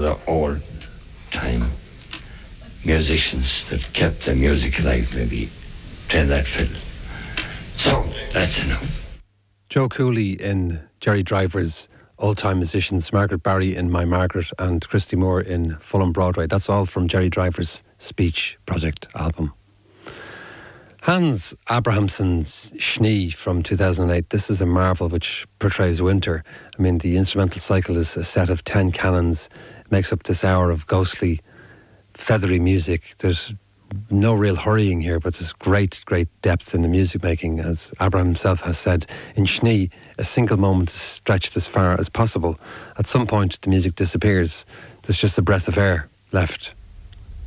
the old time musicians that kept the music alive, maybe playing that fiddle. So that's enough. Joe Cooley in Jerry Driver's Old Time Musicians, Margaret Barry in My Margaret, and Christy Moore in Fulham Broadway. That's all from Jerry Driver's Speech Project album. Hans Abrahamson's Schnee from 2008. This is a marvel which portrays winter. I mean, the instrumental cycle is a set of 10 canons. It makes up this hour of ghostly, feathery music. There's no real hurrying here, but there's great depth in the music making. As Abraham himself has said, in Schnee, a single moment is stretched as far as possible. At some point, the music disappears. There's just a breath of air left.